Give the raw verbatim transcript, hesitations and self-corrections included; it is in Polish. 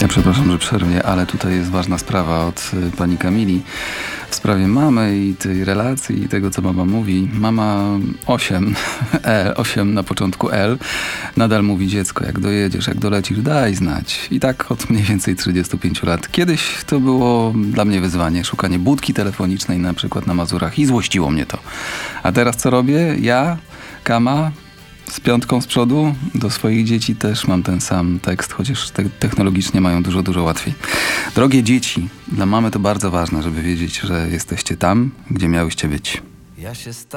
Ja przepraszam, że przerwie, ale tutaj jest ważna sprawa od y, pani Kamili w sprawie mamy i tej relacji i tego, co mama mówi. Mama osiem, L, osiem na początku L, nadal mówi: dziecko, jak dojedziesz, jak dolecisz, daj znać. I tak od mniej więcej trzydziestu pięciu lat. Kiedyś to było dla mnie wyzwanie, szukanie budki telefonicznej na przykład na Mazurach i złościło mnie to. A teraz co robię? Ja, Kama, z piątką z przodu, do swoich dzieci też mam ten sam tekst, chociaż te technologicznie mają dużo, dużo łatwiej. Drogie dzieci, dla mamy to bardzo ważne, żeby wiedzieć, że jesteście tam, gdzie miałyście być. Ja się